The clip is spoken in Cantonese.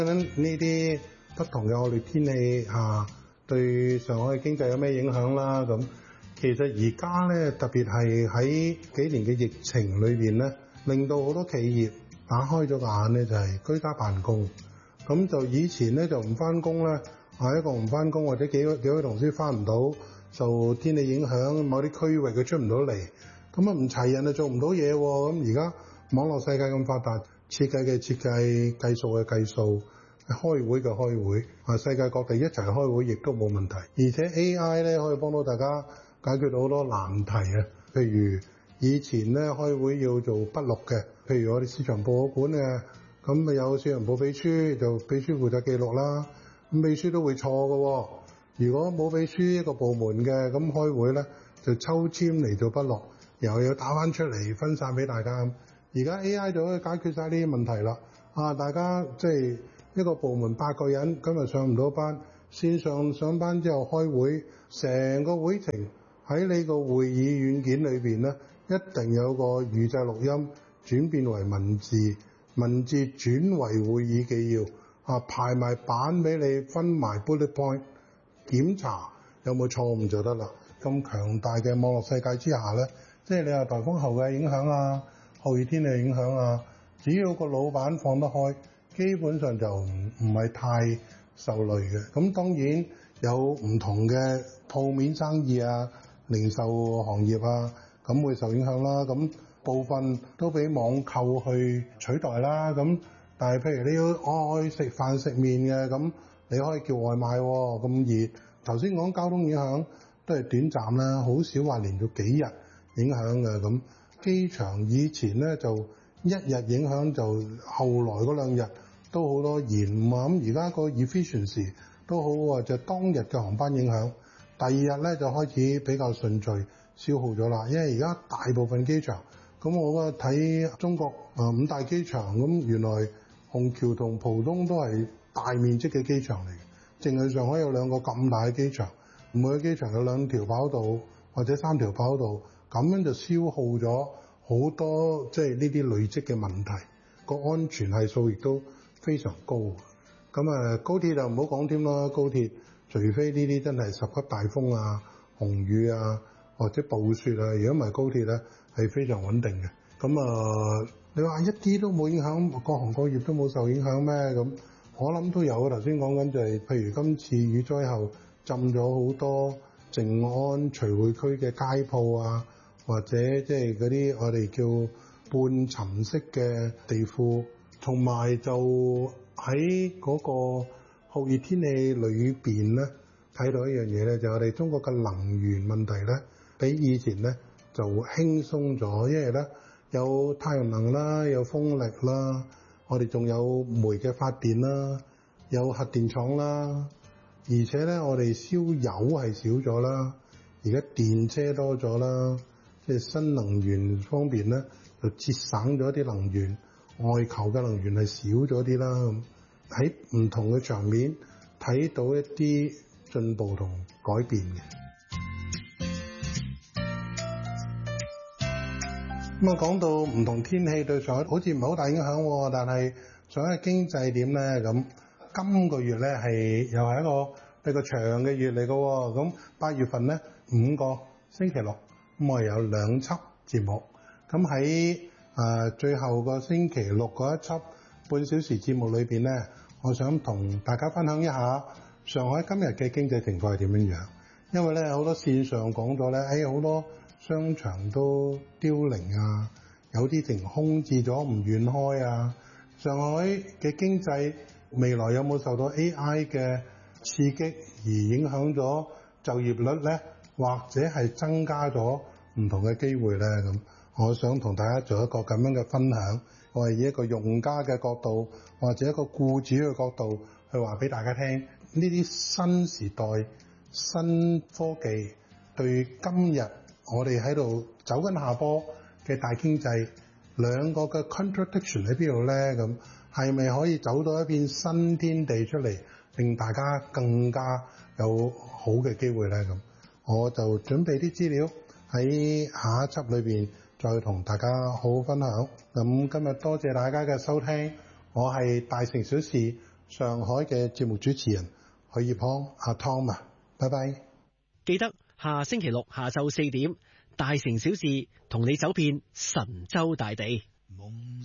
呢啲不同嘅惡劣天氣對上海經濟有咩影響啦？咁其實而家咧，特別係喺幾年嘅疫情裏邊咧，令到好多企業打開咗眼咧，就係居家辦公。咁就以前咧就唔翻工咧，一個唔翻工或者幾位同事翻唔到，受天氣影響，某啲區域佢出唔到嚟，咁唔齊人就做唔到嘢喎。咁而家網絡世界咁發達，設計嘅設計，計數嘅計數，開會嘅開會，世界各地一齊開會亦都冇問題。而且 AI 咧可以幫到大家解決到好多難題啊。譬如以前咧開會要做筆錄嘅，譬如我哋市場部管嘅，咁咪有市場部秘書，就秘書負責記錄啦。咁秘書都會錯嘅，如果冇秘書一個部門嘅，咁開會咧就抽籤嚟做筆錄，又要打翻出嚟分散俾大家。而家 AI 就可以解決晒呢啲問題啦。大家即係一個部門8個人，今日上唔到班，線上上班之後開會，成個會程喺你個會議軟件裏邊咧，一定有個預製錄音轉變為文字，文字轉為會議紀要。排埋版俾你，分埋 bullet point， 檢查有冇錯誤就得啦。咁強大嘅網絡世界之下咧，即係你話颱風後嘅影響酷熱天氣影響只要個老闆放得開，基本上就唔係太受累嘅。咁當然有唔同嘅鋪面生意零售行業咁會受影響啦。咁部分都俾網購去取代啦。咁但係譬如你要食飯食麵嘅，咁你可以叫外賣喎。咁熱，頭先講交通影響都係短暫啦，好少話連續幾日影響嘅。咁機場以前咧就一日影響，就後來嗰2日都好多延誤。咁而家個 efficiency 都好就當日嘅航班影響，第2日咧就開始比較順序消耗咗啦。因為而家大部分機場，咁我睇中國5大機場，咁原來虹橋同浦東都係大面積嘅機場嚟嘅，淨係上海有2個咁大嘅機場，每個機場有2條跑道或者3條跑道，咁樣就消耗咗好多即係呢啲累積嘅問題，個安全係數亦都非常高。咁高鐵就唔好講添啦，高鐵除非呢啲真係10級大風紅雨或者暴雪如果唔係高鐵咧係非常穩定嘅。咁你話一啲都冇影響，各行各業都冇受影響咩？咁我諗都有。頭先講緊就係譬如今次雨災後浸咗好多靜安徐匯區嘅街鋪或者即係嗰啲我哋叫半沉式嘅地庫，同埋就喺嗰個酷熱天氣裏邊咧睇到一樣嘢咧，就係我哋中國嘅能源問題咧比以前咧就輕鬆咗，因為咧有太陽能啦，有風力啦，我哋仲有煤嘅發電啦，有核電廠啦，而且咧我哋燒油係少咗啦，而家電車多咗啦，即係新能源方面咧就節省咗啲能源，外求嘅能源係少咗啲啦。咁喺唔同嘅場面睇到一啲進步同改變嘅。咁講到唔同天氣對上海好似唔係好大影響，但係上海經濟點咧？咁今個月咧又係一個比較長嘅月嚟嘅。咁8月份咧5個星期六，咁我有2輯節目。咁喺最後個星期六嗰一輯半小時節目裏邊咧，我想同大家分享一下上海今日嘅經濟情況係點樣樣。因為咧好多線上講咗咧，好多商場都凋零有啲淨空置咗唔願開上海嘅經濟未來有冇受到 AI 嘅刺激而影響咗就業率咧，或者係增加咗唔同嘅機會咧？咁我想同大家做一個咁樣嘅分享，我係以一個用家嘅角度或者一個僱主嘅角度去話俾大家聽，呢啲新時代新科技對今日我哋喺度走緊下坡嘅大經濟兩個嘅 contradiction 喺邊度咧？咁係咪可以走到一片新天地出嚟，令大家更加有好嘅機會咧？咁我就準備啲資料喺下一輯裏邊再同大家好好分享。咁今日多謝大家嘅收聽，我係大城小事上海嘅節目主持人許業康阿 Tom 啊，拜拜。 記得下星期六下晝4點，大城小事同你走遍神州大地。